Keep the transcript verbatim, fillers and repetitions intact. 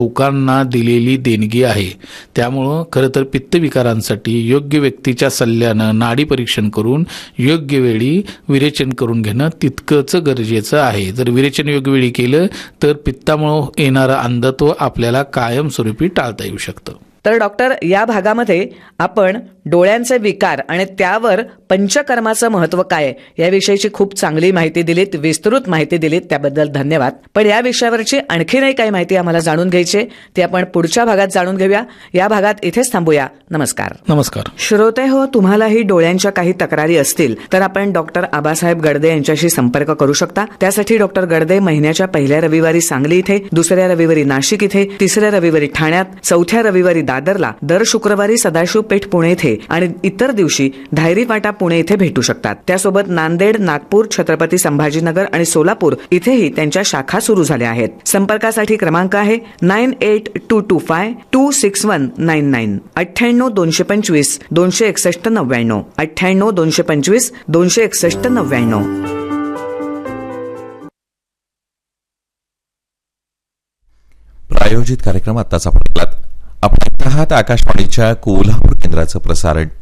लोकांना दिलेली देणगी आहे. त्यामुळं खरं तर पित्तविकारांसाठी योग्य व्यक्तीच्या सल्ल्यानं नाडी परीक्षण करून योग्य वेळी विरेचन करून घेणं तितकंच गरजेचं आहे. जर विरेचन योग्य वेळी केलं तर पित्तामुळं येणारं अंधत्व आपल्याला कायमस्वरूपी टाळता येऊ शकतं. तर डॉक्टर, या भागामध्ये आपण डोळ्यांचे विकार आणि त्यावर पंचकर्माचं महत्त्व काय याविषयीची खूप चांगली माहिती दिलीत, विस्तृत माहिती दिलीत, त्याबद्दल धन्यवाद. पण या विषयावरची आणखीनही काही माहिती आम्हाला जाणून घ्यायची आहे, ती आपण पुढच्या भागात जाणून घेऊया. या भागात इथेच थांबूया. नमस्कार. नमस्कार. श्रोते हो, तुम्हालाही डोळ्यांच्या काही तक्रारी असतील तर आपण डॉक्टर आबासाहेब गडदे यांच्याशी संपर्क करू शकता. त्यासाठी डॉक्टर गडदे महिन्याच्या पहिल्या रविवारी सांगली इथे, दुसऱ्या रविवारी नाशिक इथे, तिसऱ्या रविवारी ठाण्यात, चौथ्या रविवारी दादरला, दर शुक्रवारी सदाशिव पेठ पुणे इथे आणि इतर दिवशी धायरी वाटा पुणे इथे भेटू शकतात. त्यासोबत नांदेड, नागपूर, छत्रपती संभाजीनगर आणि सोलापूर इथेही त्यांच्या शाखा सुरू झाल्या आहेत. संपर्कासाठी क्रमांक आहे nine eight to to five to six one nine nine अठ्ठ्याण्णव दोनशे पंचवीस दोनशे एकसष्ट नव्याण्णव अठ्ठ्याण्णव दोनशे पंचवीस दोनशे एकसष्ट नव्याण्णव. प्रायोजित कार्यक्रम आताच आपण आपण ऐकत आहात आकाशवाणीच्या कोल्हापूर केंद्राचं प्रसारण.